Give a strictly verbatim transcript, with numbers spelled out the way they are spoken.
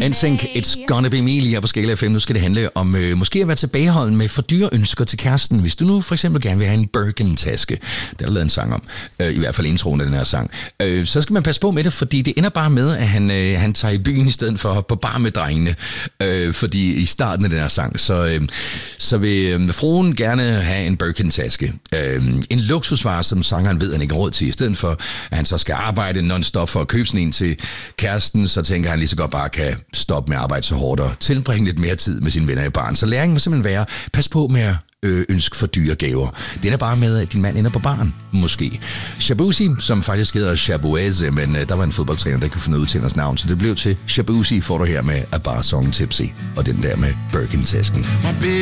N Sync, It's Gonna Be Me lige her på Skala F M. Nu skal det handle om øh, måske at være tilbageholden med for dyre ønsker til kæresten. Hvis du nu for eksempel gerne vil have en Birkin-taske, det er der lavet en sang om, øh, i hvert fald introen af den her sang, øh, så skal man passe på med det, fordi det ender bare med, at han, øh, han tager i byen i stedet for på bar med drengene. Øh, fordi i starten af den her sang, så, øh, så vil øh, fruen gerne have en Birkin-taske. Øh, en luksusvare, som sangeren ved, han ikke har råd til. I stedet for, at han så skal arbejde non-stop for at købe sådan en til kæresten, så tænker han lige så godt bare kan stoppe med at arbejde så hårdt og tilbringe lidt mere tid med sine venner i baren. Så læringen må simpelthen være, pas på med at øh, ønske for dyre gaver. Det er bare med, at din mand ender på baren, måske. Shabuzi, som faktisk hedder Shabueze, men øh, der var en fodboldtræner, der kunne finde ud til hans navn, så det blev til Shabuzi, får du her med A Bar Song Tipsy, og den der med Birkin-tasken.